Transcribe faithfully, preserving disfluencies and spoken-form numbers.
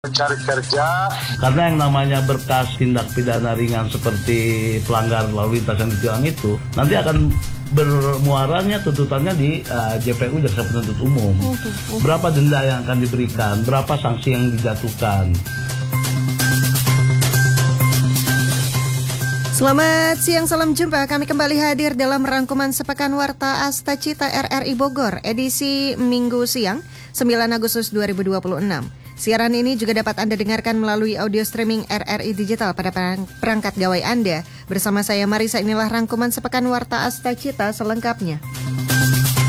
Mencari kerja. Karena yang namanya berkas tindak pidana ringan seperti pelanggaran lalu lintas yang ditilang itu nanti akan bermuaranya tuntutannya di uh, J P U, Jaksa Penuntut Umum. Berapa denda yang akan diberikan, berapa sanksi yang dijatuhkan. Selamat siang, salam jumpa. Kami kembali hadir dalam rangkuman Sepekan Warta Asta Cita R R I Bogor, edisi Minggu siang, sembilan Agustus dua ribu dua puluh enam. Siaran ini juga dapat Anda dengarkan melalui audio streaming R R I Digital pada perangkat gawai Anda. Bersama saya Marisa, inilah rangkuman Sepekan Warta Asta Cita selengkapnya.